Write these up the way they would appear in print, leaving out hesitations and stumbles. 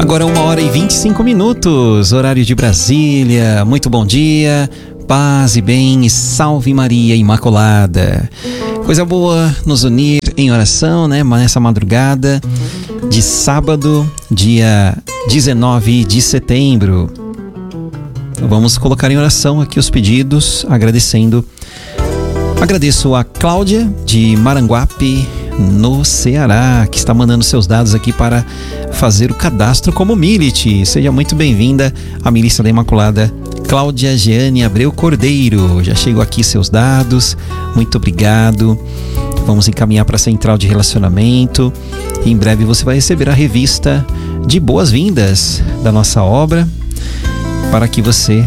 Agora 1h25, horário de Brasília. Muito bom dia, paz e bem e salve Maria Imaculada. Coisa boa nos unir em oração, né? Nessa madrugada de sábado, dia 19 de setembro. Vamos colocar em oração aqui os pedidos, agradecendo. Agradeço a Cláudia de Maranguape, no Ceará, que está mandando seus dados aqui para fazer o cadastro como Milite. Seja muito bem-vinda à Milícia da Imaculada, Cláudia Jeane Abreu Cordeiro. Já chegou aqui seus dados, muito obrigado. Vamos encaminhar para a Central de Relacionamento e em breve você vai receber a revista de boas-vindas da nossa obra, para que você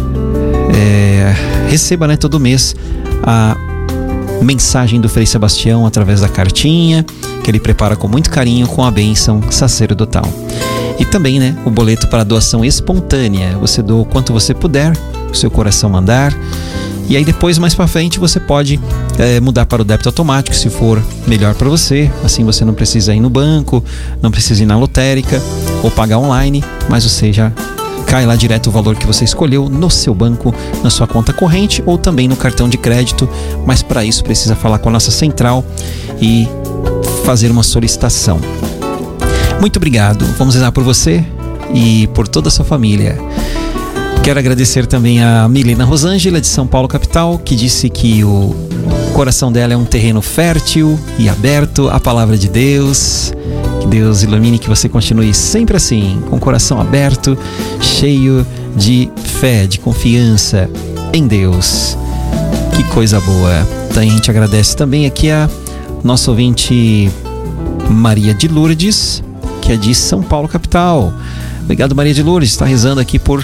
receba, né, todo mês a mensagem do Frei Sebastião através da cartinha que ele prepara com muito carinho com a bênção sacerdotal. E também, né, o boleto para doação espontânea. Você doa o quanto você puder, o seu coração mandar. E aí depois, mais para frente, você pode mudar para o débito automático, se for melhor para você. Assim você não precisa ir no banco, não precisa ir na lotérica ou pagar online, mas você já cai lá direto o valor que você escolheu no seu banco, na sua conta corrente ou também no cartão de crédito. Mas para isso precisa falar com a nossa central e fazer uma solicitação. Muito obrigado. Vamos rezar por você e por toda a sua família. Quero agradecer também a Milena Rosângela de São Paulo capital, que disse que o coração dela é um terreno fértil e aberto à palavra de Deus. Que Deus ilumine, que você continue sempre assim, com o coração aberto, cheio de fé, de confiança em Deus. Que coisa boa. Então a gente agradece também aqui a nossa ouvinte Maria de Lourdes, que é de São Paulo capital. Obrigado, Maria de Lourdes, está rezando aqui por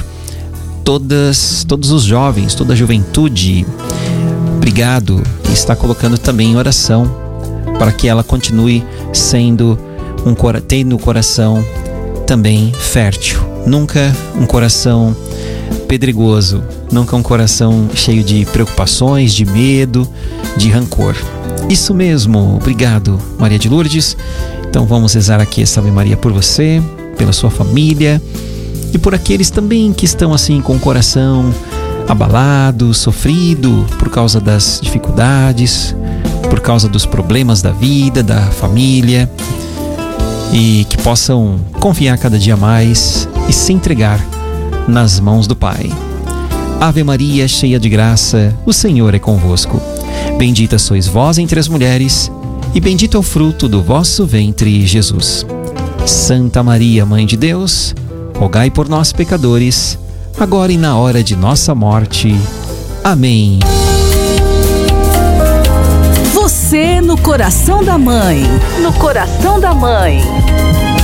todos os jovens, toda a juventude. Obrigado. E está colocando também em oração para que ela continue sendo tendo o coração também fértil, nunca um coração pedregoso, nunca um coração cheio de preocupações, de medo, de rancor. Isso mesmo, obrigado, Maria de Lourdes. Então vamos rezar aqui essa Ave Maria por você, pela sua família e por aqueles também que estão assim com o coração abalado, sofrido por causa das dificuldades, por causa dos problemas da vida, da família. E que possam confiar cada dia mais e se entregar nas mãos do Pai. Ave Maria, cheia de graça, o Senhor é convosco. Bendita sois vós entre as mulheres, e bendito é o fruto do vosso ventre, Jesus. Santa Maria, Mãe de Deus, rogai por nós, pecadores, agora e na hora de nossa morte. Amém. Você no coração da mãe. No coração da mãe.